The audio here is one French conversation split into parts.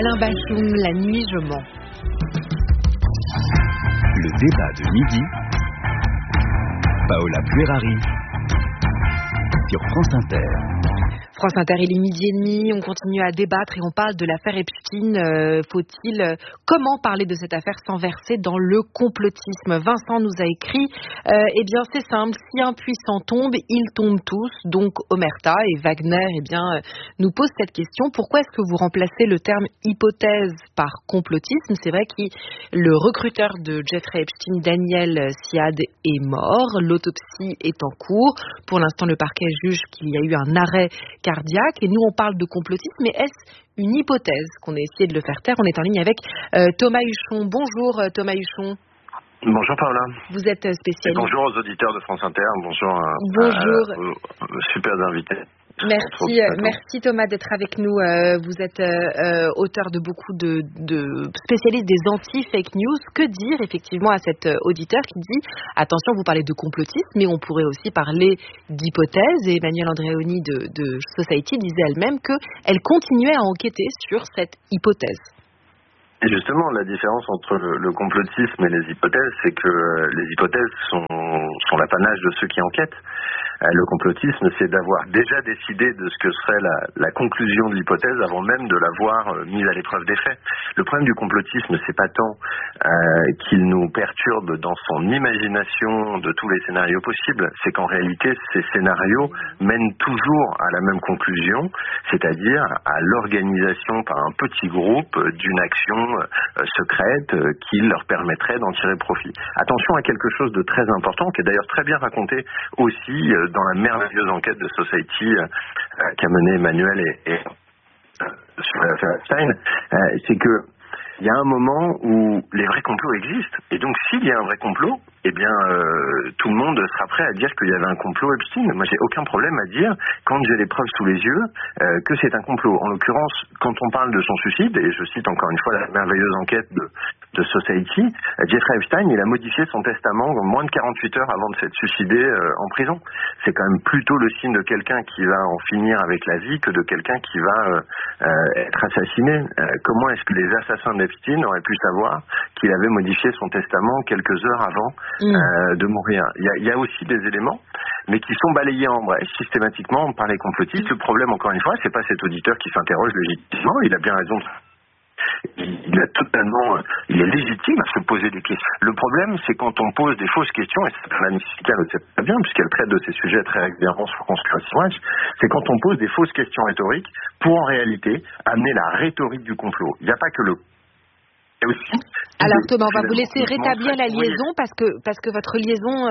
Alain Bashung, La nuit je mens. Le débat de midi, Paola Puerari sur France Inter. France Inter, il est midi et demi, on continue à débattre et on parle de l'affaire Epstein. Comment parler de cette affaire sans verser dans le complotisme? Vincent nous a écrit, eh bien c'est simple, si un puissant tombe, ils tombent tous. Donc Omerta et Wagner, nous posent cette question. Pourquoi est-ce que vous remplacez le terme hypothèse par complotisme? C'est vrai que le recruteur de Jeffrey Epstein, Daniel Siad, est mort. L'autopsie est en cours. Pour l'instant, le parquet juge qu'il y a eu un arrêt cardiaque, et nous on parle de complotisme, mais est-ce une hypothèse qu'on a essayé de le faire taire? On est en ligne avec Thomas Huchon. Bonjour Thomas Huchon. Bonjour Paola. Vous êtes spécialiste. Et bonjour aux auditeurs de France Inter, bonjour aux super invités. Merci Thomas d'être avec nous. Vous êtes auteur de beaucoup de spécialistes des anti-fake news. Que dire effectivement à cet auditeur qui dit attention, vous parlez de complotisme, mais on pourrait aussi parler d'hypothèse. Et Emmanuelle Andréoni de Society disait elle-même qu'elle continuait à enquêter sur cette hypothèse. Et justement, la différence entre le complotisme et les hypothèses, c'est que les hypothèses sont l'apanage de ceux qui enquêtent. Le complotisme, c'est d'avoir déjà décidé de ce que serait la conclusion de l'hypothèse avant même de l'avoir mise à l'épreuve des faits. Le problème du complotisme, c'est pas tant qu'il nous perturbe dans son imagination de tous les scénarios possibles, c'est qu'en réalité, ces scénarios mènent toujours à la même conclusion, c'est-à-dire à l'organisation par un petit groupe d'une action secrète qui leur permettrait d'en tirer profit. Attention à quelque chose de très important, qui est d'ailleurs très bien raconté aussi dans la merveilleuse enquête de Society qu'a menée Emmanuel et sur l'affaire Epstein, c'est que il y a un moment où les vrais complots existent. Et donc, s'il y a un vrai complot, tout le monde sera prêt à dire qu'il y avait un complot Epstein. Moi, j'ai aucun problème à dire, quand j'ai les preuves sous les yeux, que c'est un complot. En l'occurrence, quand on parle de son suicide, et je cite encore une fois la merveilleuse enquête de Society, Jeffrey Epstein, il a modifié son testament en moins de 48 heures avant de s'être suicidé en prison. C'est quand même plutôt le signe de quelqu'un qui va en finir avec la vie que de quelqu'un qui va être assassiné. Comment est-ce que les assassins d'Epstein auraient pu savoir qu'il avait modifié son testament quelques heures avant de mourir? Il y a aussi des éléments, mais qui sont balayés en brèche systématiquement par les complotistes. Le problème, encore une fois, c'est pas cet auditeur qui s'interroge légitimement, il a bien raison. Il est légitime à se poser des questions. Le problème, c'est quand on pose des fausses questions, et Madame Sica le sait très bien, puisqu'elle traite de ces sujets très régulièrement sur Conspiration Watch, c'est quand on pose des fausses questions rhétoriques pour en réalité amener la rhétorique du complot. Il n'y a pas que le... Alors Thomas, on va vous laisser rétablir la liaison parce que votre liaison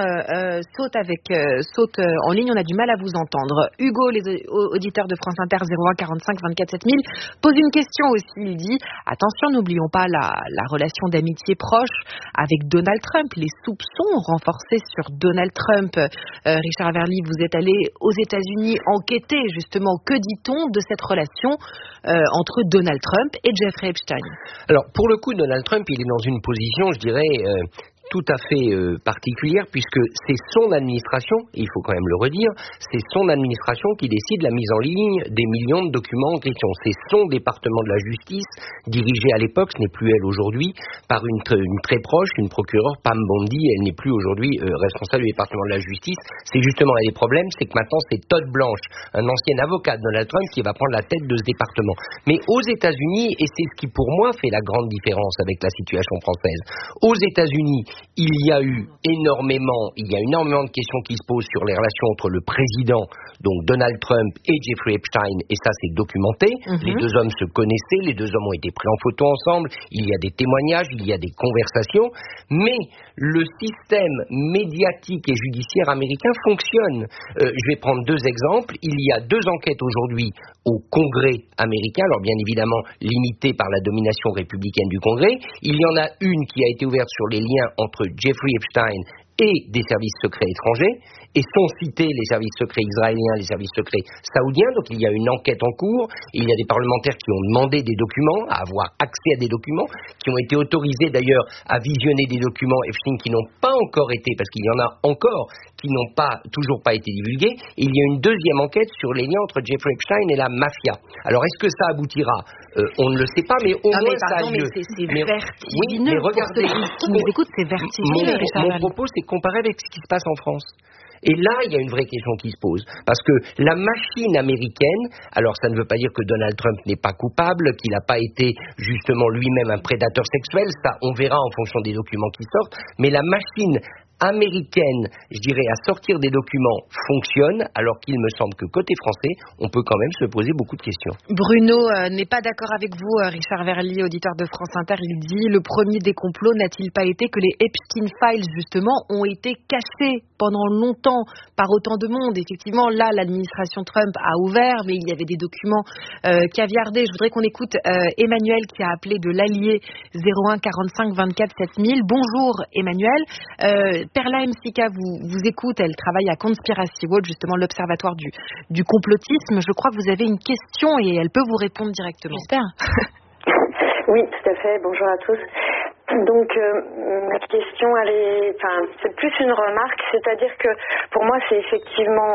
saute en ligne, on a du mal à vous entendre. Hugo, les auditeurs de France Inter 01 45 24 7000, pose une question aussi. Il dit attention, n'oublions pas la relation d'amitié proche avec Donald Trump, les soupçons renforcés sur Donald Trump. Richard Verly, vous êtes allé aux États-Unis enquêter justement. Que dit-on de cette relation entre Donald Trump et Jeffrey Epstein? Alors pour le coup, Donald Trump, il est dans une position, je dirais, tout à fait particulière, puisque c'est son administration, il faut quand même le redire, c'est son administration qui décide la mise en ligne des millions de documents en question. C'est son département de la justice, dirigé à l'époque, ce n'est plus elle aujourd'hui, par une très proche, une procureure, Pam Bondi. Elle n'est plus aujourd'hui responsable du département de la justice. C'est justement un des problèmes, c'est que maintenant c'est Todd Blanche, un ancien avocat de Donald Trump, qui va prendre la tête de ce département. Mais aux États-Unis, et c'est ce qui pour moi fait la grande différence avec la situation française, aux États-Unis, il y a énormément de questions qui se posent sur les relations entre le président, donc Donald Trump, et Jeffrey Epstein, et ça c'est documenté. Les deux hommes se connaissaient, les deux hommes ont été pris en photo ensemble, il y a des témoignages, il y a des conversations, mais le système médiatique et judiciaire américain fonctionne. Je vais prendre deux exemples. Il y a deux enquêtes aujourd'hui au Congrès américain, alors bien évidemment limitées par la domination républicaine du Congrès. Il y en a une qui a été ouverte sur les liens entre Jeffrey Epstein et des services secrets étrangers, et sont cités les services secrets israéliens, les services secrets saoudiens. Donc il y a une enquête en cours, il y a des parlementaires qui ont demandé des documents, à avoir accès à des documents, qui ont été autorisés d'ailleurs à visionner des documents Epstein qui n'ont pas encore été, parce qu'il y en a encore qui n'ont toujours pas été divulgués. Et il y a une deuxième enquête sur les liens entre Jeffrey Epstein et la mafia. Alors est-ce que ça aboutira? on ne le sait pas, mais au moins ça a lieu. C'est vertigineux. Mais regardez, qui nous écoute, c'est vertigineux. Mon propos, c'est comparer avec ce qui se passe en France. Et là, il y a une vraie question qui se pose. Parce que la machine américaine, alors ça ne veut pas dire que Donald Trump n'est pas coupable, qu'il n'a pas été justement lui-même un prédateur sexuel, ça on verra en fonction des documents qui sortent, mais la machine américaine, je dirais, à sortir des documents fonctionne, alors qu'il me semble que côté français, on peut quand même se poser beaucoup de questions. Bruno n'est pas d'accord avec vous, Richard Verly, auditeur de France Inter. Il dit, le premier des complots n'a-t-il pas été que les Epstein Files, justement, ont été cachés pendant longtemps par autant de monde? Effectivement, là, l'administration Trump a ouvert, mais il y avait des documents caviardés. Je voudrais qu'on écoute Emmanuel qui a appelé de l'Allier 01 45 24 7000. Bonjour Emmanuel. Perla Msika vous écoute, elle travaille à Conspiracy Watch, justement l'observatoire du complotisme. Je crois que vous avez une question et elle peut vous répondre directement. J'espère. Oui, tout à fait. Bonjour à tous. Donc ma question, c'est plus une remarque, c'est-à-dire que pour moi c'est effectivement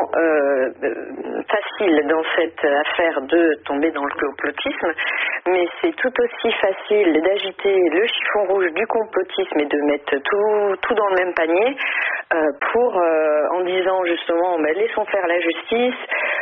facile dans cette affaire de tomber dans le complotisme, mais c'est tout aussi facile d'agiter le chiffon rouge du complotisme et de mettre tout dans le même panier en disant justement laissons faire la justice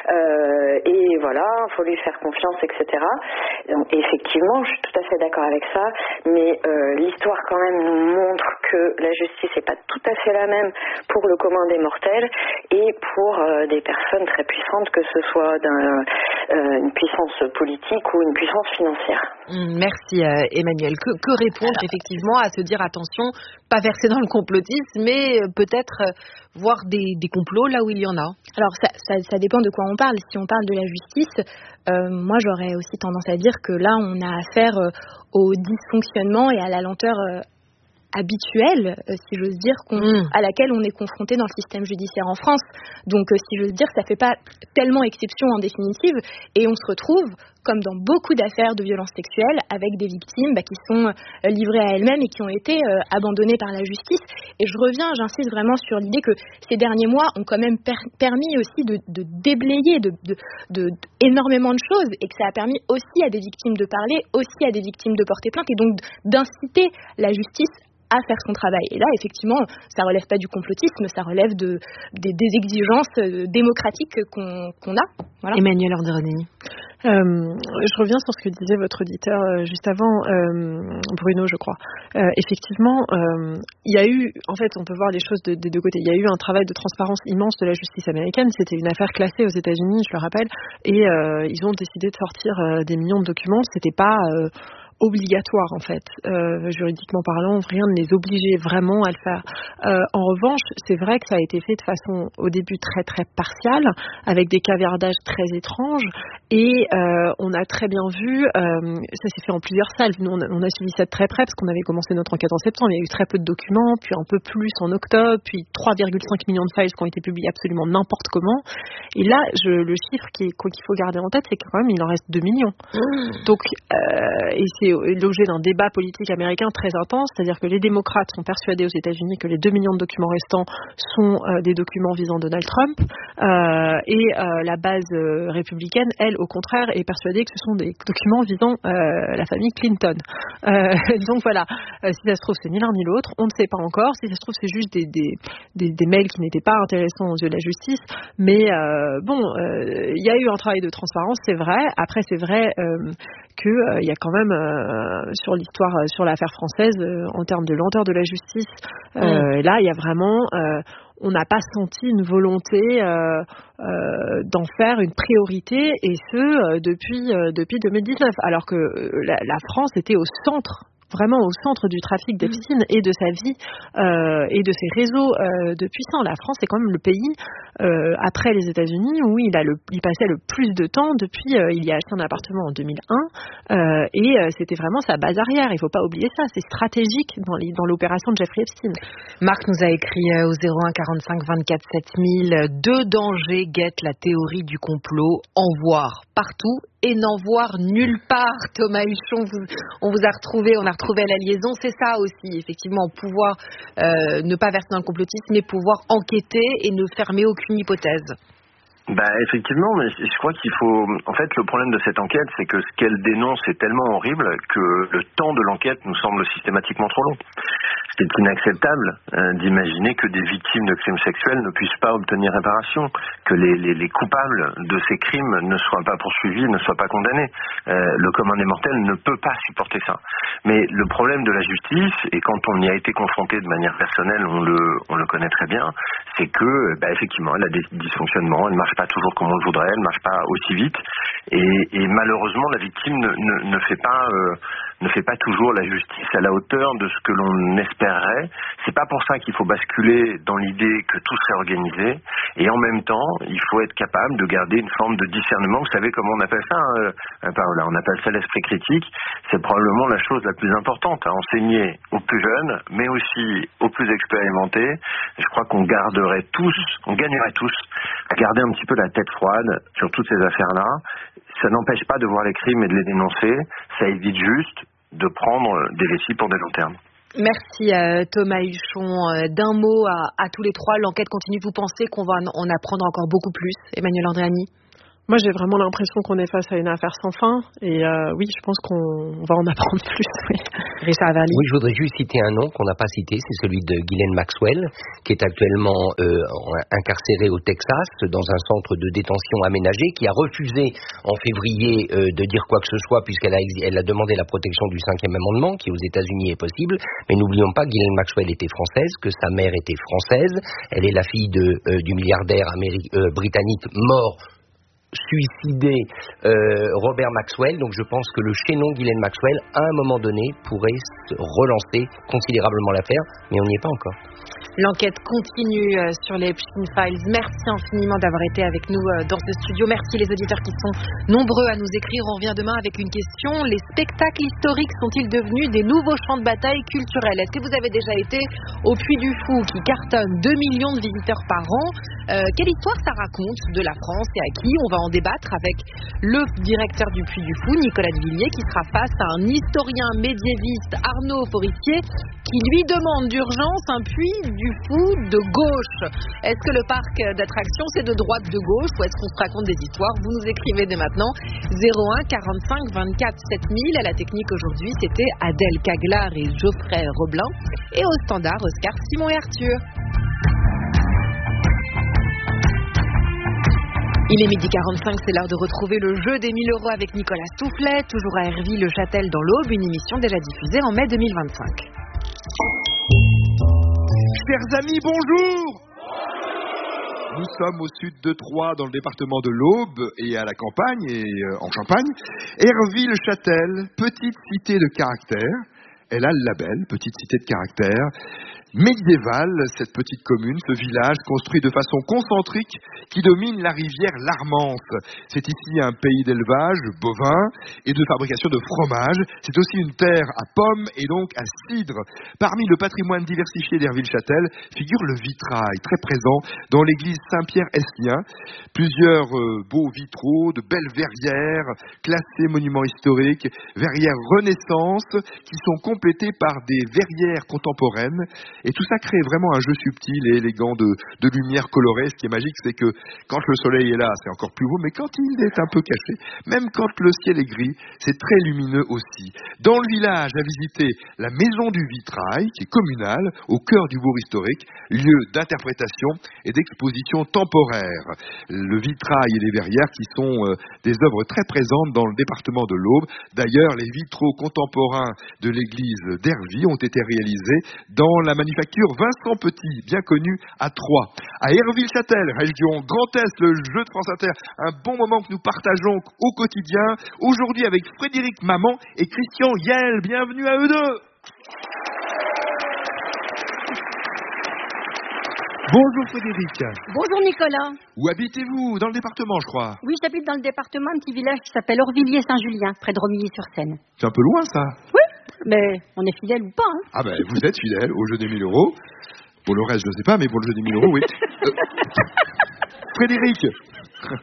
et voilà, il faut lui faire confiance, etc. Donc, effectivement, je suis tout à fait d'accord avec ça, mais l'histoire quand même nous montre que la justice n'est pas tout à fait la même pour le commun des mortels et pour des personnes très puissantes, que ce soit une puissance politique ou une puissance financière. Merci Emmanuel. Que répondre effectivement à se dire attention, pas verser dans le complotisme, mais peut-être voir des complots là où il y en a? Alors ça dépend de quoi on parle. Si on parle de la justice, moi j'aurais aussi tendance à dire que là on a affaire au dysfonctionnement et à la lenteur habituelle, si j'ose dire, à laquelle on est confronté dans le système judiciaire en France. Donc, si j'ose dire, ça fait pas tellement exception en définitive, et on se retrouve, comme dans beaucoup d'affaires de violences sexuelles, avec des victimes qui sont livrées à elles-mêmes et qui ont été abandonnées par la justice. Et j'insiste vraiment sur l'idée que ces derniers mois ont quand même permis aussi de déblayer de énormément de choses, et que ça a permis aussi à des victimes de parler, aussi à des victimes de porter plainte, et donc d'inciter la justice à faire son travail. Et là, effectivement, ça relève pas du complotisme, ça relève des exigences démocratiques qu'on a. Voilà. Emmanuel Orderoni. Je reviens sur ce que disait votre auditeur juste avant, Bruno, je crois. Effectivement, il y a eu, en fait, on peut voir les choses des deux côtés. Il y a eu un travail de transparence immense de la justice américaine. C'était une affaire classée aux États-Unis, je le rappelle, et ils ont décidé de sortir des millions de documents. C'était pas obligatoire en fait, juridiquement parlant, rien ne les obligeait vraiment à le faire. En revanche, c'est vrai que ça a été fait de façon au début très très partiale, avec des caviardages très étranges, et on a très bien vu, ça s'est fait en plusieurs salles. Nous on a suivi ça de très près parce qu'on avait commencé notre enquête en septembre. Il y a eu très peu de documents, puis un peu plus en octobre, puis 3,5 millions de files qui ont été publiés absolument n'importe comment. Et là, le chiffre qu'il faut garder en tête, c'est que quand même il en reste 2 millions. Donc, et c'est l'objet d'un débat politique américain très intense, c'est-à-dire que les démocrates sont persuadés aux États-Unis que les 2 millions de documents restants sont des documents visant Donald Trump, et la base républicaine, elle, au contraire, est persuadée que ce sont des documents visant la famille Clinton. Donc voilà, si ça se trouve, c'est ni l'un ni l'autre, on ne sait pas encore. Si ça se trouve, c'est juste des mails qui n'étaient pas intéressants aux yeux de la justice, mais il y a eu un travail de transparence, c'est vrai. Après, c'est vrai qu'il y a quand même sur l'histoire, sur l'affaire française, en termes de lenteur de la justice, là il y a vraiment, on n'a pas senti une volonté d'en faire une priorité, et ce depuis 2019, alors que la France était au centre, vraiment au centre du trafic d'Epstein et de sa vie et de ses réseaux de puissants. La France est quand même le pays, après les États-Unis, où il passait le plus de temps depuis il y a acheté un appartement en 2001, et c'était vraiment sa base arrière. Il ne faut pas oublier ça, c'est stratégique dans l'opération de Jeffrey Epstein. Marc nous a écrit au 01 45 24 7000, 2 dangers guettent la théorie du complot: en voir partout et n'en voir nulle part. Thomas Huchon, on vous a retrouvé, on a retrouvé à la liaison. C'est ça aussi, effectivement, pouvoir ne pas verser dans le complotisme, mais pouvoir enquêter et ne fermer aucune hypothèse. Effectivement, mais je crois qu'il faut... En fait, le problème de cette enquête, c'est que ce qu'elle dénonce est tellement horrible que le temps de l'enquête nous semble systématiquement trop long. C'est inacceptable d'imaginer que des victimes de crimes sexuels ne puissent pas obtenir réparation, que les coupables de ces crimes ne soient pas poursuivis, ne soient pas condamnés. Le commun des mortels ne peut pas supporter ça. Mais le problème de la justice, et quand on y a été confronté de manière personnelle, on le connaît très bien, c'est que effectivement, elle a des dysfonctionnements, elle marche pas toujours comme on le voudrait, elle marche pas aussi vite, et malheureusement la victime ne fait pas toujours la justice à la hauteur de ce que l'on espérerait. C'est pas pour ça qu'il faut basculer dans l'idée que tout serait organisé, et en même temps il faut être capable de garder une forme de discernement. Vous savez comment on appelle ça, Paola? On appelle ça l'esprit critique. C'est probablement la chose la plus importante à enseigner aux plus jeunes, mais aussi aux plus expérimentés. Je crois qu'on gagnerait tous à garder un petit peu la tête froide sur toutes ces affaires-là. Ça n'empêche pas de voir les crimes et de les dénoncer, ça évite juste de prendre des vessies pour des longs termes. Merci Thomas Huchon. D'un mot à tous les trois, l'enquête continue. Vous pensez qu'on va en apprendre encore beaucoup plus, Emmanuelle Andréani? Moi, j'ai vraiment l'impression qu'on est face à une affaire sans fin. Et oui, je pense qu'on va en apprendre plus. Oui. Richard Averly. Oui, je voudrais juste citer un nom qu'on n'a pas cité, c'est celui de Ghislaine Maxwell, qui est actuellement incarcérée au Texas, dans un centre de détention aménagé, qui a refusé en février de dire quoi que ce soit, puisqu'elle a demandé la protection du 5e amendement, qui aux États-Unis est possible. Mais n'oublions pas que Ghislaine Maxwell était française, que sa mère était française. Elle est la fille du milliardaire britannique mort, suicidé, Robert Maxwell. Donc je pense que le chaînon Ghislaine Maxwell, à un moment donné, pourrait relancer considérablement l'affaire, mais on n'y est pas encore. L'enquête continue sur les Epstein Files. Merci infiniment d'avoir été avec nous dans ce studio. Merci les auditeurs qui sont nombreux à nous écrire. On revient demain avec une question. Les spectacles historiques sont-ils devenus des nouveaux champs de bataille culturels? Est-ce que vous avez déjà été au Puy du Fou, qui cartonne 2 millions de visiteurs par an? Quelle histoire ça raconte de la France et à qui? On va en débattre avec le directeur du Puy du Fou, Nicolas de Villiers, qui sera face à un historien médiéviste, Arnaud Forissier, qui lui demande d'urgence un Puy du Fou de gauche. Est-ce que le parc d'attractions c'est de droite, de gauche, ou est-ce qu'on se raconte des histoires? Vous nous écrivez dès maintenant 01 45 24 7000. À la technique aujourd'hui, c'était Adèle Caglar et Geoffrey Roblin, et au standard Oscar, Simon et Arthur. Il est 12h45, c'est l'heure de retrouver le jeu des 1000 € avec Nicolas Stoufflet, toujours à Herville-le-Châtel dans l'Aube, une émission déjà diffusée en mai 2025. Chers amis, bonjour! Nous sommes au sud de Troyes, dans le département de l'Aube, et à la campagne, et en Champagne. Herville-le-Châtel, petite cité de caractère. Elle a le label, petite cité de caractère. Médiévale, cette petite commune, ce village construit de façon concentrique qui domine la rivière l'Armance. C'est ici un pays d'élevage bovin et de fabrication de fromage. C'est aussi une terre à pommes et donc à cidre. Parmi le patrimoine diversifié d'Herville-Châtel figure le vitrail, très présent dans l'église Saint-Pierre-Esnien. Plusieurs beaux vitraux, de belles verrières, classées monuments historiques, verrières Renaissance, qui sont complétées par des verrières contemporaines. Et tout ça crée vraiment un jeu subtil et élégant de lumière colorée. Ce qui est magique, c'est que quand le soleil est là, c'est encore plus beau, mais quand il est un peu caché, même quand le ciel est gris, c'est très lumineux aussi. Dans le village, à visiter la maison du vitrail, qui est communale, au cœur du bourg historique, lieu d'interprétation et d'exposition temporaire. Le vitrail et les verrières qui sont des œuvres très présentes dans le département de l'Aube. D'ailleurs, les vitraux contemporains de l'église d'Herville ont été réalisés dans la manufacture Vincent Petit, bien connu à Troyes. À Herville-Châtel, région Grand Est, le jeu de France Inter, un bon moment que nous partageons au quotidien, aujourd'hui avec Frédéric Maman et Christian Yael. Bienvenue à eux deux. Bonjour Frédéric. Bonjour Nicolas. Où habitez-vous? Dans le département, je crois. Oui, j'habite dans le département, un petit village qui s'appelle Orvilliers-Saint-Julien, près de Romilly-sur-Seine. C'est un peu loin, ça? Oui, mais on est fidèle ou pas, hein? Ah ben, vous êtes fidèle au jeu des 1000 €. Pour le reste, je ne sais pas, mais pour le jeu des 1000 €, oui. Frédéric,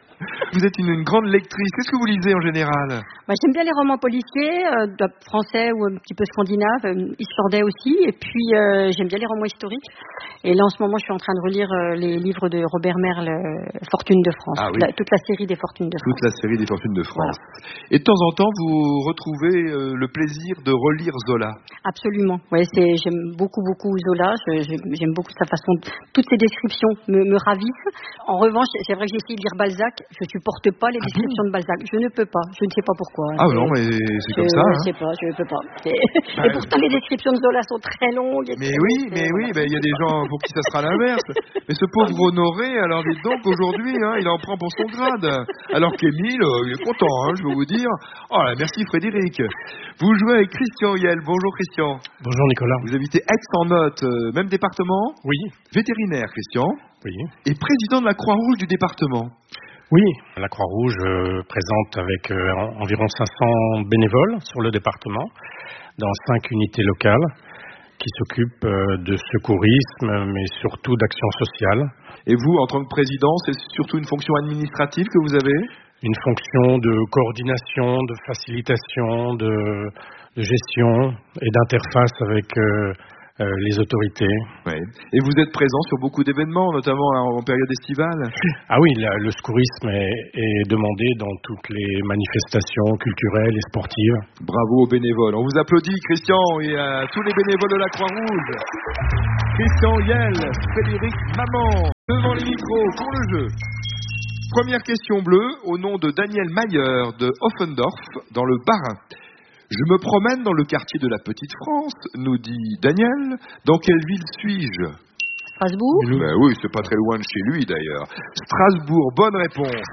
vous êtes une grande lectrice. Qu'est-ce que vous lisez en général? J'aime bien les romans policiers, français ou un petit peu scandinaves, islandais aussi. Et puis, j'aime bien les romans historiques. Et là, en ce moment, je suis en train de relire les livres de Robert Merle, Fortune de France. Toute la série des Fortunes de France. Toute la série des Fortunes de France. Voilà. Et de temps en temps, vous retrouvez le plaisir de relire Zola. Absolument. Ouais, j'aime beaucoup Zola. J'aime beaucoup sa façon. Toutes ses descriptions me ravissent. En revanche, c'est vrai que j'ai essayé de lire Balzac. Je supporte pas les descriptions de Balzac. Je ne peux pas. Je ne sais pas pourquoi. Ah non, mais c'est comme ça. Je ne sais pas. Je ne peux pas. Et pourtant, les descriptions de Zola sont très longues. Mais oui, il y a des gens pour qui ça sera l'inverse. Mais ce pauvre Honoré, alors dites donc aujourd'hui, il en prend pour son grade. Alors qu'Émile, il est content, je vais vous dire. Oh là, merci Frédéric. Vous jouez avec Christian Yel. Bonjour Christian. Bonjour Nicolas. Vous habitez Aix-en-Othe, même département? Oui. Vétérinaire Christian. Oui. Et président de la Croix-Rouge du département. Oui, la Croix-Rouge présente avec environ 500 bénévoles sur le département, dans 5 unités locales qui s'occupent de secourisme, mais surtout d'action sociale. Et vous, en tant que président, c'est surtout une fonction administrative que vous avez? Une fonction de coordination, de facilitation, de gestion et d'interface avec les autorités. Oui. Et vous êtes présent sur beaucoup d'événements, notamment en période estivale? Ah oui, le secourisme est demandé dans toutes les manifestations culturelles et sportives. Bravo aux bénévoles. On vous applaudit, Christian, et à tous les bénévoles de la Croix-Rouge. Christian Yel, Frédéric Maman, devant les micros pour le jeu. Première question bleue, au nom de Daniel Mayer de Offendorf, dans le Bas-Rhin. Je me promène dans le quartier de la Petite France, nous dit Daniel. Dans quelle ville suis-je? Strasbourg. Ben oui, c'est pas très loin de chez lui d'ailleurs. Strasbourg, bonne réponse.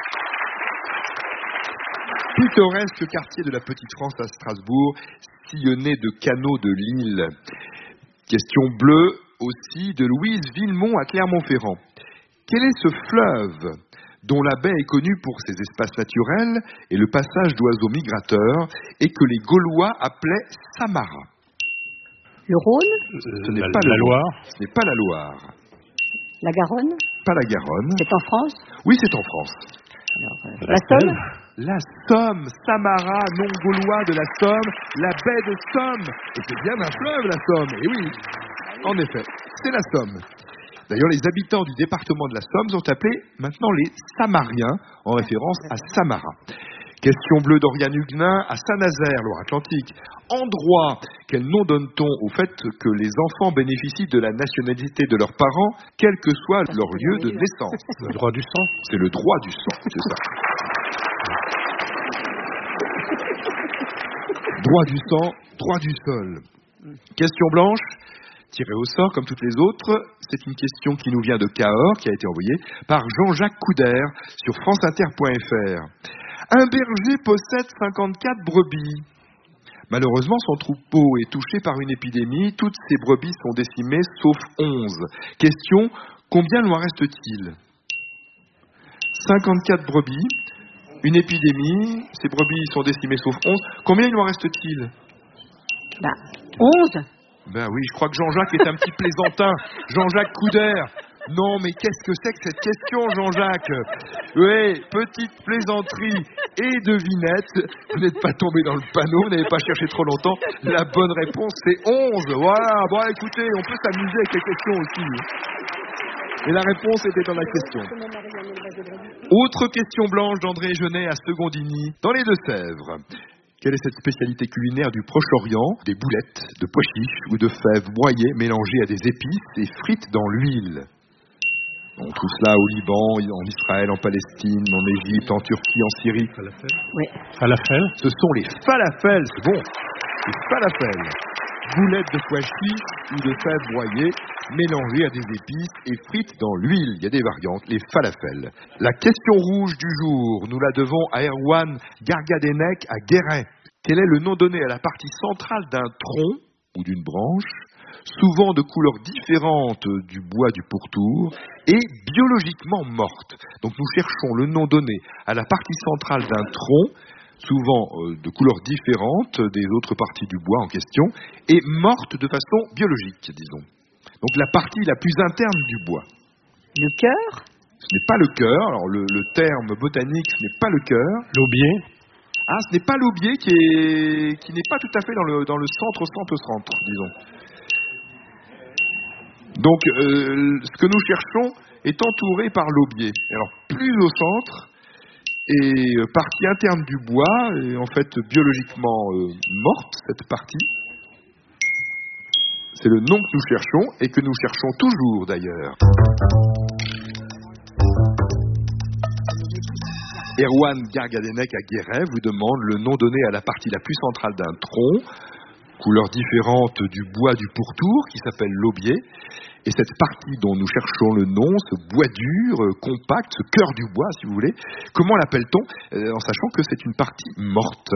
Pittoresque quartier de la Petite France à Strasbourg, sillonné de canaux de l'île. Question bleue aussi de Louise Villemont à Clermont-Ferrand. Quel est ce fleuve dont la baie est connue pour ses espaces naturels et le passage d'oiseaux migrateurs, et que les Gaulois appelaient Samara? Le Rhône? Ce n'est pas la Loire. Ce n'est pas la Loire. La Garonne? Pas la Garonne. C'est en France? Oui, c'est en France. Alors, la Somme? La Somme, Samara, nom gaulois de la Somme, la baie de Somme. Et c'est bien un fleuve, la Somme. Et oui, en effet, c'est la Somme. D'ailleurs, les habitants du département de la Somme sont appelés maintenant les Samariens, en référence à Samara. Question bleue d'Oriane Huguenin à Saint-Nazaire, Loire-Atlantique. En droit, quel nom donne-t-on au fait que les enfants bénéficient de la nationalité de leurs parents, quel que soit leur lieu de naissance? Le droit du sang. C'est le droit du sang, c'est ça. Droit du sang, droit du sol. Question blanche, tirée au sort comme toutes les autres. C'est une question qui nous vient de Cahors, qui a été envoyée par Jean-Jacques Couder sur franceinter.fr. Un berger possède 54 brebis. Malheureusement, son troupeau est touché par une épidémie. Toutes ses brebis sont décimées, sauf 11. Question, combien lui en reste-t-il? 54 brebis, une épidémie, ses brebis sont décimées, sauf 11. Combien il en reste-t-il? 11. Ben oui, je crois que Jean-Jacques est un petit plaisantin. Jean-Jacques Couder. Non, mais qu'est-ce que c'est que cette question, Jean-Jacques? Oui, petite plaisanterie et devinette. Vous n'êtes pas tombé dans le panneau, vous n'avez pas cherché trop longtemps. La bonne réponse, c'est 11. Voilà, bon, écoutez, on peut s'amuser avec les questions aussi. Et la réponse était dans la question. Autre question blanche d'André Genet à Secondigny, dans les Deux-Sèvres. Quelle est cette spécialité culinaire du Proche-Orient? Des boulettes de pois chiches ou de fèves broyées mélangées à des épices et frites dans l'huile. On trouve cela au Liban, en Israël, en Palestine, en Égypte, en Turquie, en Syrie. Falafel. Oui. Falafel. Ce sont les falafels, c'est bon. Les falafels. Boulettes de pois chiches ou de fèves broyées mélangées à des épices et frites dans l'huile. Il y a des variantes, les falafels. La question rouge du jour, nous la devons à Erwan Gargadenec à Guéret. Quel est le nom donné à la partie centrale d'un tronc ou d'une branche, souvent de couleurs différentes du bois du pourtour, et biologiquement morte? Donc nous cherchons le nom donné à la partie centrale d'un tronc, souvent de couleurs différentes des autres parties du bois en question, et morte de façon biologique, disons. Donc la partie la plus interne du bois. Le cœur? Ce n'est pas le cœur. Alors le terme botanique, ce n'est pas le cœur. L'aubier. Ah, ce n'est pas l'aubier qui n'est pas tout à fait dans le centre, disons. Donc, ce que nous cherchons est entouré par l'aubier. Alors, plus au centre, et partie interne du bois, est en fait biologiquement morte, cette partie. C'est le nom que nous cherchons, et que nous cherchons toujours d'ailleurs. Erwan Gargadenec à Guéret vous demande le nom donné à la partie la plus centrale d'un tronc, couleur différente du bois du pourtour, qui s'appelle l'aubier. Et cette partie dont nous cherchons le nom, ce bois dur, compact, ce cœur du bois, si vous voulez, comment l'appelle-t-on, en sachant que c'est une partie morte ?